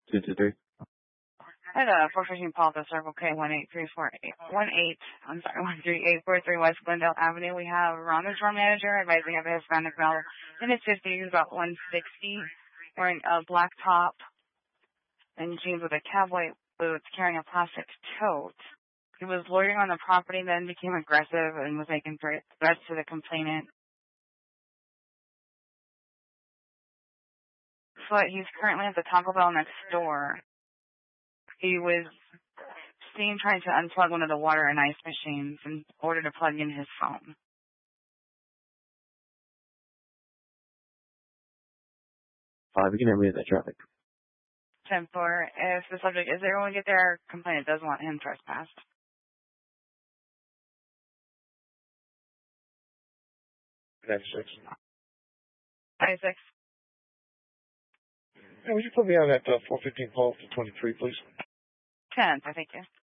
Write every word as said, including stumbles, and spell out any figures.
two two three. Hi, the four fifteen Palta Circle K one eight three four eight one eight. I'm sorry, one three eight four three West Glendale Avenue. We have Ron, the store manager, advising of a Hispanic male in his fifties, about one sixty, wearing a black top and jeans with a cowboy boots, carrying a plastic tote. He was loitering on the property, then became aggressive and was making threats to the complainant. So he's currently at the Taco Bell next door. He was seen trying to unplug one of the water and ice machines in order to plug in his phone. Five, you can hear me at that traffic. ten four, if the subject is there when we get there, complainant does want him trespassed. ninety-six. ninety-six. Hey, would you put me on that uh, four fifteen Paul to twenty-three, please? ten, I think, yeah.